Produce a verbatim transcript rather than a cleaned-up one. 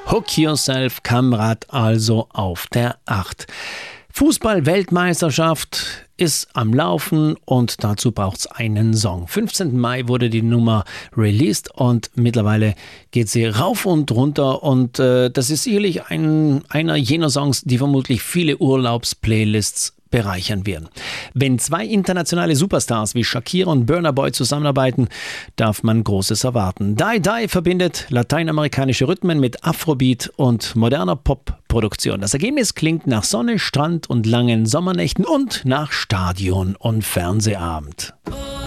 Hook Yourself, Kamrat also auf der acht. Fußball-Weltmeisterschaft ist am Laufen und dazu braucht es einen Song. fünfzehnten Mai wurde die Nummer released und mittlerweile geht sie rauf und runter und äh, das ist sicherlich ein, einer jener Songs, die vermutlich viele Urlaubsplaylists bereichern werden. Wenn zwei internationale Superstars wie Shakira und Burna Boy zusammenarbeiten, darf man Großes erwarten. Die Die verbindet lateinamerikanische Rhythmen mit Afrobeat und moderner Pop-Produktion. Das Ergebnis klingt nach Sonne, Strand und langen Sommernächten und nach Stadion und Fernsehabend.